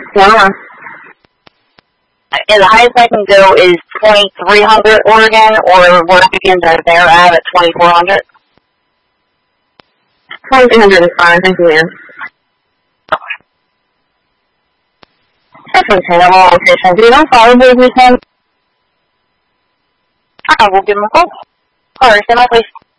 Yeah. And the highest I can go is 2,300 Oregon, or work begins at their ad at 2,400. 2,300 is fine, thank you, ma'am. That's understandable location. Do you know probably we can? I will give them a call. Sorry, stand by, please.